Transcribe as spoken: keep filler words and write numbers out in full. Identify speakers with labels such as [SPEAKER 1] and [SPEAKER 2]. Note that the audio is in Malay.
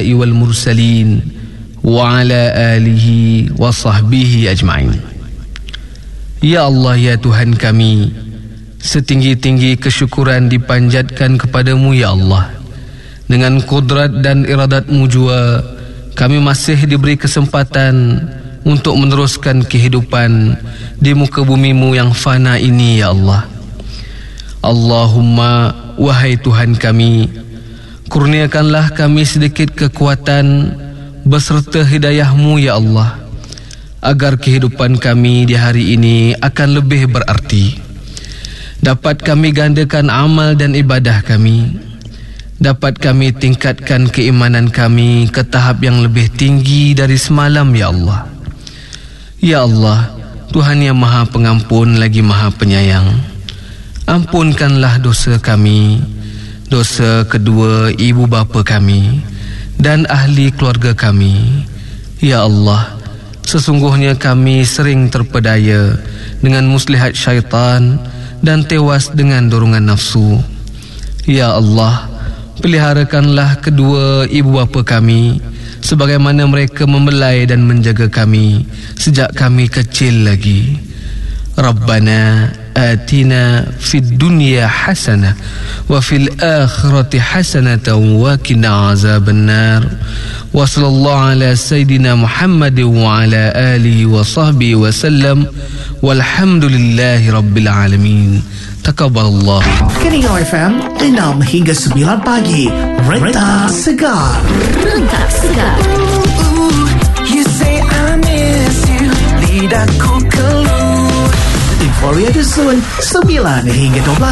[SPEAKER 1] anbiya'i wal mursalin wa ala alihi wa sahbihi ajma'in. Ya Allah, ya Tuhan kami, setinggi-tinggi kesyukuran dipanjatkan kepadamu ya Allah. Dengan kudrat dan iradatmu jua, kami masih diberi kesempatan untuk meneruskan kehidupan di muka bumimu yang fana ini ya Allah. Allahumma, wahai Tuhan kami, kurniakanlah kami sedikit kekuatan beserta hidayahmu ya Allah, agar kehidupan kami di hari ini akan lebih berarti. Dapat kami gandakan amal dan ibadah kami, dapat kami tingkatkan keimanan kami ke tahap yang lebih tinggi dari semalam ya Allah. Ya Allah, Tuhan yang maha pengampun lagi maha penyayang, ampunkanlah dosa kami, dosa kedua ibu bapa kami dan ahli keluarga kami. Ya Allah, sesungguhnya kami sering terpedaya dengan muslihat syaitan dan tewas dengan dorongan nafsu. Ya Allah, peliharakanlah kedua ibu bapa kami sebagaimana mereka membelai dan menjaga kami sejak kami kecil lagi. Rabbana atina fid dunya hasanah wa fil akhirati hasanatan wa qina azabannar. Wa sallallahu ala sayyidina Muhammad wa ala alihi wa sahbihi wa sallam. Walhamdulillahi rabbil alamin. Taqabbalallah.
[SPEAKER 2] Keningau F M enam hingga sembilan pagi. Rentak Segar.
[SPEAKER 3] Rentak Segar.
[SPEAKER 4] You say I miss you, lidahku keluh.
[SPEAKER 2] Inforia Dusun sembilan hingga dua belas.